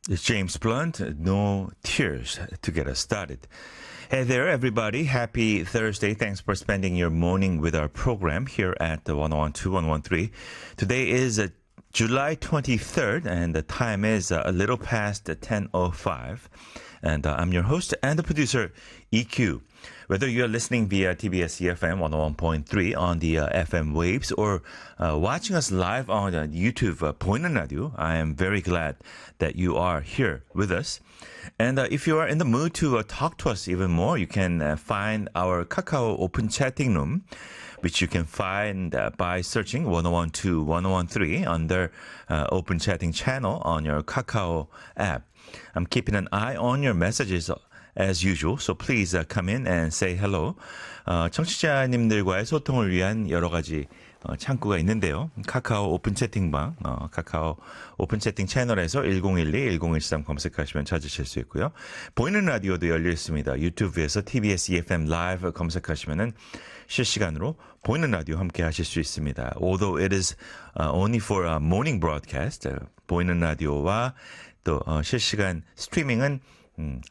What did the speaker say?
It's James Blunt, No Tears to get us started. Hey there, everybody. Happy Thursday. Thanks for spending your morning with our program here at the 1012, 113. Today is July 23rd, and the time is a little past 10:05. And I'm your host and the producer, EQ. Whether you're listening via TBS EFM 101.3 on the FM waves or watching us live on YouTube, 보이는 라디오, I am very glad that you are here with us. And if you are in the mood to talk to us even more, you can find our Kakao open chatting room, which you can find by searching 1012, 1013 under open chatting channel on your Kakao app. I'm keeping an eye on your messages as usual, so please come in and say hello. 청취자님들과의 소통을 위한 여러 가지 창구가 있는데요. 카카오 오픈 채팅방, 카카오 오픈 채팅 채널에서 1012-1013 검색하시면 찾으실 수 있고요. 보이는 라디오도 열려 있습니다. 유튜브에서 TBS EFM 라이브 검색하시면은 실시간으로 보이는 라디오 함께 하실 수 있습니다. Although it is only for a morning broadcast, 보이는 라디오와 또 실시간 스트리밍은